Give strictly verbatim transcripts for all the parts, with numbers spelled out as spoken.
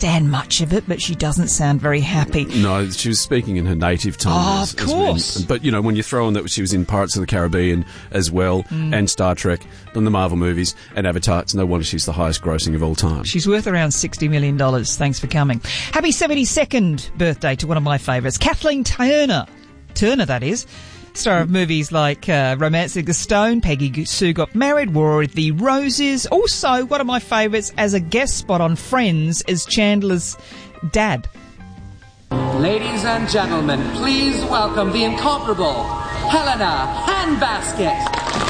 understand much of it, but she doesn't sound very happy. No, she was speaking in her native tongue. Oh, as, of course. As, but, you know, when you throw in that she was in Pirates of the Caribbean as well, mm. and Star Trek, and the Marvel movies, and Avatar, it's no wonder she's the highest grossing of all time. She's worth around sixty million dollars. Thanks for coming. Happy seventy-second birthday to one of my favourites, Kathleen Turner. Turner, that is. Star of movies like uh, Romancing the Stone, Peggy Sue Got Married, War of the Roses. Also, one of my favourites as a guest spot on Friends is Chandler's dad. Ladies and gentlemen, please welcome the incomparable Helena Handbasket.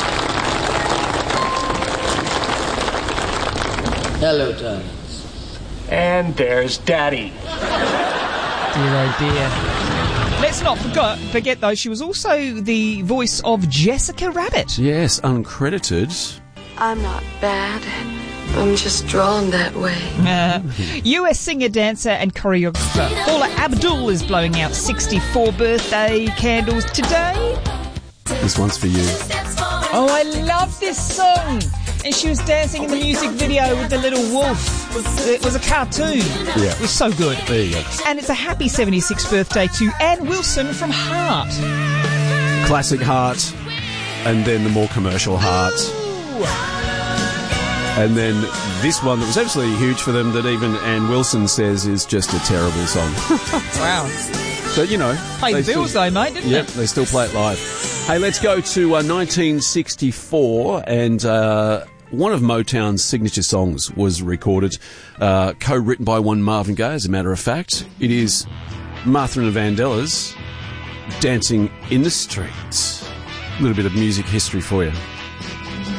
Hello, darlings. And there's Daddy. Dear oh dear. Let's not forget, forget, though, she was also the voice of Jessica Rabbit. Yes, uncredited. I'm not bad. I'm just drawn that way. Uh, U S singer, dancer and choreographer Paula Abdul is blowing out sixty-four birthday candles today. This one's for you. Oh, I love this song. And she was dancing in the music video with the little wolf. It was a cartoon. Yeah. It was so good. There you go. And it's a happy seventy-sixth birthday to Ann Wilson from Heart. Classic Heart, and then the more commercial Heart. Ooh. And then this one that was absolutely huge for them that even Ann Wilson says is just a terrible song. Wow. But, you know. Paid the bills, still, though, mate, didn't yep, it? Yep, they still play it live. Hey, let's go to uh, nineteen sixty-four, and uh, one of Motown's signature songs was recorded, uh, co-written by one Marvin Gaye, as a matter of fact. It is Martha and the Vandellas, Dancing in the Streets. A little bit of music history for you.